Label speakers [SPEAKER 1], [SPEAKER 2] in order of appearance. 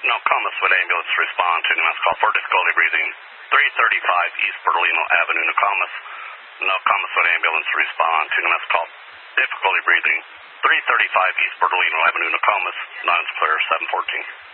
[SPEAKER 1] Nokomis with ambulance respond to Newman's call for difficulty breathing. 335 East Bertolino Avenue, Nokomis. Nokomis with ambulance respond to Newman's call. Difficulty breathing. 335 East Bertolino Avenue, Nokomis. Lines clear, 714.